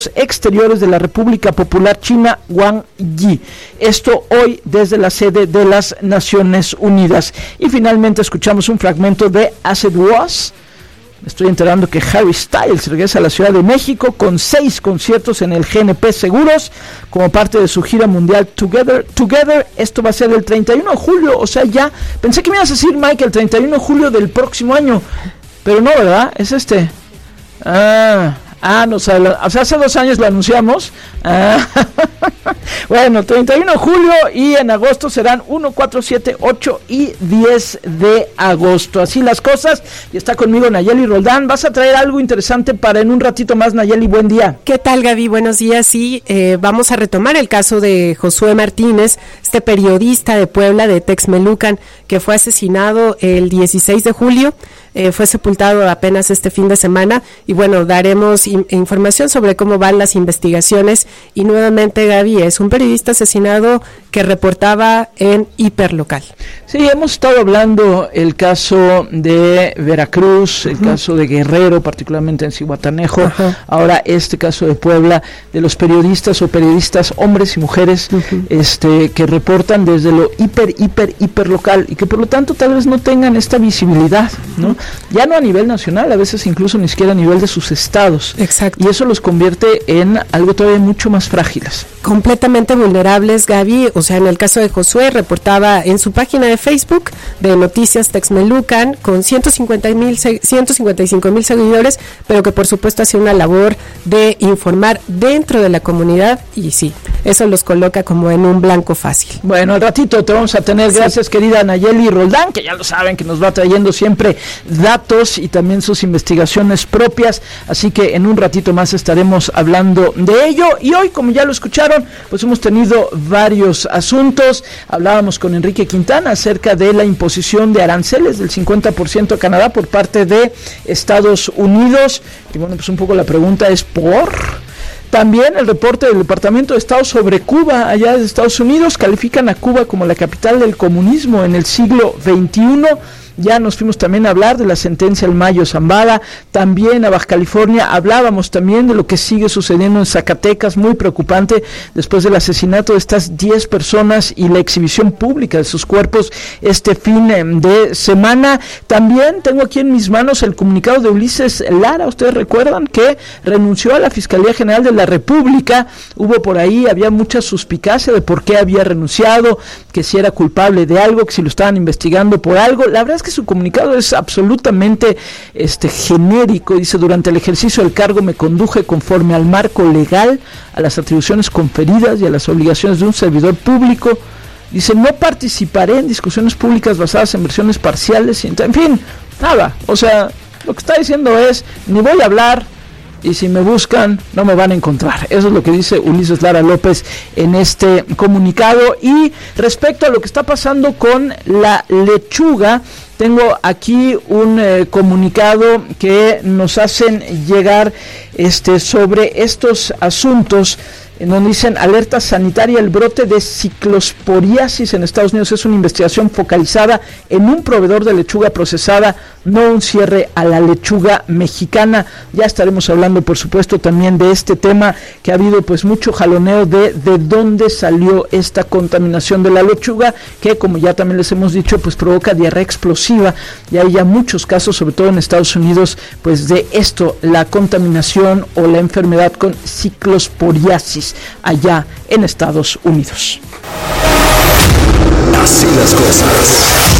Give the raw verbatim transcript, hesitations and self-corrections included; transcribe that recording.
Exteriores de la República Popular China, Wang Yi. Esto hoy desde la sede de las Naciones Unidas. Y finalmente escuchamos un fragmento de As It Was. Me estoy enterando que Harry Styles regresa a la Ciudad de México con seis conciertos en el G N P Seguros como parte de su gira mundial Together. Together, esto va a ser el treinta y uno de julio, o sea, ya pensé que me ibas a decir, Mike, el treinta y uno de julio del próximo año, pero no, ¿verdad? Es este. Ah... Ah, no, o sea, o sea, hace dos años lo anunciamos. Ah, bueno, treinta y uno de julio y en agosto serán uno, cuatro, siete, ocho y diez de agosto. Así las cosas. Y está conmigo Nayeli Roldán. Vas a traer algo interesante para en un ratito más, Nayeli. Buen día. ¿Qué tal, Gaby? Buenos días. Sí, eh, vamos a retomar el caso de Josué Martínez, este periodista de Puebla, de Texmelucan, que fue asesinado el dieciséis de julio. Eh, fue sepultado apenas este fin de semana y bueno, daremos in- información sobre cómo van las investigaciones. Y nuevamente, Gaby, es un periodista asesinado que reportaba en Hiperlocal. Sí, hemos estado hablando el caso de Veracruz, el uh-huh. caso de Guerrero, particularmente en Zihuatanejo, uh-huh. ahora este caso de Puebla, de los periodistas o periodistas, hombres y mujeres, uh-huh. este que reportan desde lo hiper, hiper, hiperlocal y que por lo tanto tal vez no tengan esta visibilidad, ¿no? Ya no a nivel nacional, a veces incluso ni siquiera a nivel de sus estados. Exacto. Y eso los convierte en algo todavía mucho más frágiles. Completamente vulnerables, Gaby. O sea, en el caso de Josué, reportaba en su página de Facebook de Noticias Texmelucan con ciento cincuenta mil, ciento cincuenta y cinco mil seguidores, pero que por supuesto hace una labor de informar dentro de la comunidad y sí, eso los coloca como en un blanco fácil. Bueno, al ratito te vamos a tener. Gracias, sí. Querida Nayeli Roldán, que ya lo saben que nos va trayendo siempre datos y también sus investigaciones propias, así que en un ratito más estaremos hablando de ello. Y hoy, como ya lo escucharon, pues hemos tenido varios asuntos. Hablábamos con Enrique Quintana acerca de la imposición de aranceles del cincuenta por ciento a Canadá por parte de Estados Unidos, y bueno, pues un poco la pregunta es ¿por? También el reporte del Departamento de Estado sobre Cuba, allá de Estados Unidos, califican a Cuba como la capital del comunismo en el siglo veintiuno. Ya nos fuimos también a hablar de la sentencia del Mayo Zambada, también a Baja California, hablábamos también de lo que sigue sucediendo en Zacatecas, muy preocupante, después del asesinato de estas diez personas y la exhibición pública de sus cuerpos este fin de semana. También tengo aquí en mis manos el comunicado de Ulises Lara, ustedes recuerdan que renunció a la Fiscalía General de la República, hubo por ahí, había mucha suspicacia de por qué había renunciado, que si era culpable de algo, que si lo estaban investigando por algo. La verdad es que su comunicado es absolutamente este genérico. Dice: durante el ejercicio del cargo me conduje conforme al marco legal, a las atribuciones conferidas y a las obligaciones de un servidor público. Dice: no participaré en discusiones públicas basadas en versiones parciales, en fin, nada. O sea, lo que está diciendo es, ni voy a hablar, y si me buscan, no me van a encontrar. Eso es lo que dice Ulises Lara López en este comunicado. Y respecto a lo que está pasando con la lechuga, tengo aquí un eh, comunicado que nos hacen llegar este sobre estos asuntos, en donde dicen: alerta sanitaria, el brote de ciclosporiasis en Estados Unidos es una investigación focalizada en un proveedor de lechuga procesada, no un cierre a la lechuga mexicana. Ya estaremos hablando, por supuesto, también de este tema, que ha habido pues mucho jaloneo de de dónde salió esta contaminación de la lechuga, que como ya también les hemos dicho, pues provoca diarrea explosiva, y hay ya muchos casos, sobre todo en Estados Unidos, pues de esto, la contaminación o la enfermedad con ciclosporiasis allá en Estados Unidos. Así las cosas.